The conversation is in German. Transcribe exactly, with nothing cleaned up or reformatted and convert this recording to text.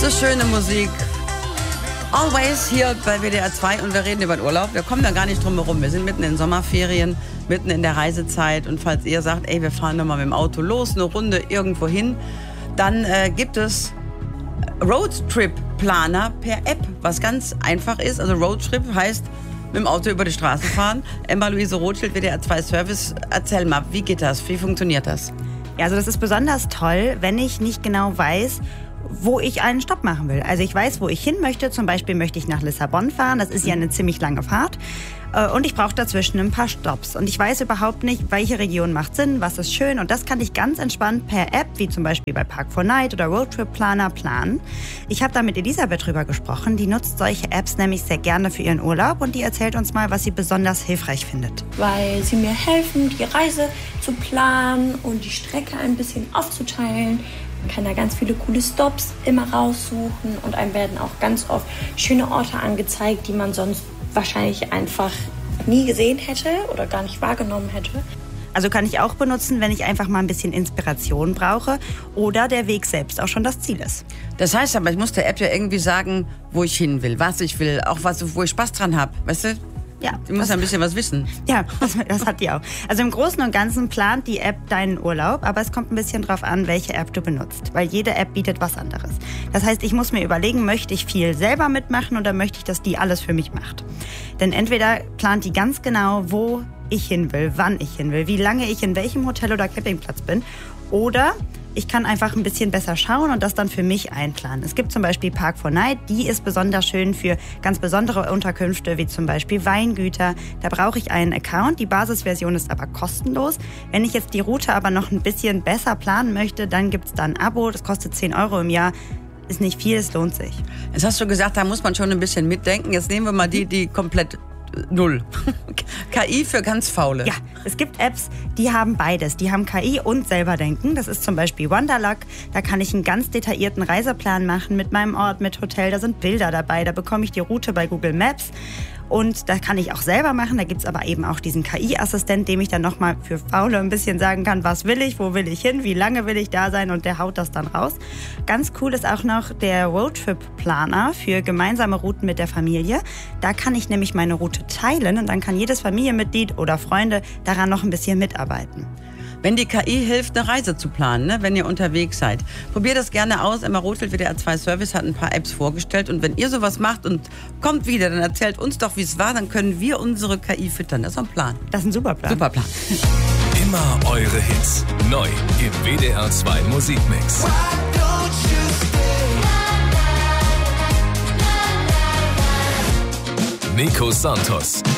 So schöne Musik. Always hier bei W D R zwei und wir reden über den Urlaub. Wir kommen da gar nicht drum herum. Wir sind mitten in Sommerferien, mitten in der Reisezeit. Und falls ihr sagt, ey, wir fahren doch mal mit dem Auto los, eine Runde irgendwo hin, dann äh, gibt es Roadtrip-Planer per App, was ganz einfach ist. Also Roadtrip heißt mit dem Auto über die Straße fahren. Emma-Luise Rothschild, W D R zwei Service. Erzähl mal, wie geht das? Wie funktioniert das? Ja, also das ist besonders toll, wenn ich nicht genau weiß, wo ich einen Stopp machen will. Also ich weiß, wo ich hin möchte. Zum Beispiel möchte ich nach Lissabon fahren. Das ist ja eine ziemlich lange Fahrt. Und ich brauche dazwischen ein paar Stopps. Und ich weiß überhaupt nicht, welche Region macht Sinn, was ist schön. Und das kann ich ganz entspannt per App, wie zum Beispiel bei Park four Night oder Roadtrip Planer, planen. Ich habe da mit Elisabeth drüber gesprochen. Die nutzt solche Apps nämlich sehr gerne für ihren Urlaub. Und die erzählt uns mal, was sie besonders hilfreich findet. Weil sie mir helfen, die Reise zu planen und die Strecke ein bisschen aufzuteilen. Man kann da ganz viele coole Stops immer raussuchen und einem werden auch ganz oft schöne Orte angezeigt, die man sonst wahrscheinlich einfach nie gesehen hätte oder gar nicht wahrgenommen hätte. Also kann ich auch benutzen, wenn ich einfach mal ein bisschen Inspiration brauche oder der Weg selbst auch schon das Ziel ist. Das heißt aber, ich muss der App ja irgendwie sagen, wo ich hin will, was ich will, auch was, wo ich Spaß dran habe, weißt du? Ja, du musst ein bisschen was wissen. Ja, das, das hat die auch. Also im Großen und Ganzen plant die App deinen Urlaub, aber es kommt ein bisschen drauf an, welche App du benutzt, weil jede App bietet was anderes. Das heißt, ich muss mir überlegen, möchte ich viel selber mitmachen oder möchte ich, dass die alles für mich macht? Denn entweder plant die ganz genau, wo ich hin will, wann ich hin will, wie lange ich in welchem Hotel oder Campingplatz bin, oder ich kann einfach ein bisschen besser schauen und das dann für mich einplanen. Es gibt zum Beispiel Park four Night, die ist besonders schön für ganz besondere Unterkünfte, wie zum Beispiel Weingüter. Da brauche ich einen Account, die Basisversion ist aber kostenlos. Wenn ich jetzt die Route aber noch ein bisschen besser planen möchte, dann gibt es da ein Abo, das kostet zehn Euro im Jahr. Ist nicht viel, es lohnt sich. Jetzt hast du gesagt, da muss man schon ein bisschen mitdenken. Jetzt nehmen wir mal die, die komplett null. K I für ganz Faule. Ja, es gibt Apps, die haben beides. Die haben K I und selber denken. Das ist zum Beispiel Wanderluck. Da kann ich einen ganz detaillierten Reiseplan machen mit meinem Ort, mit Hotel. Da sind Bilder dabei. Da bekomme ich die Route bei Google Maps. Und da kann ich auch selber machen. Da gibt es aber eben auch diesen K I-Assistent, dem ich dann nochmal für Faule ein bisschen sagen kann, was will ich, wo will ich hin, wie lange will ich da sein und der haut das dann raus. Ganz cool ist auch noch der Roadtrip-Planer für gemeinsame Routen mit der Familie. Da kann ich nämlich meine Route teilen und dann kann jedes Familienmitglied oder Freunde daran noch ein bisschen mitarbeiten. Wenn die K I hilft, eine Reise zu planen, ne, wenn ihr unterwegs seid. Probiert das gerne aus. Emma Rothschild, W D R zwei Service, hat ein paar Apps vorgestellt. Und wenn ihr sowas macht und kommt wieder, dann erzählt uns doch, wie es war. Dann können wir unsere K I füttern. Das ist ein Plan. Das ist ein super Plan. Super Plan. Immer eure Hits. Neu im W D R zwei Musikmix. Nico Santos.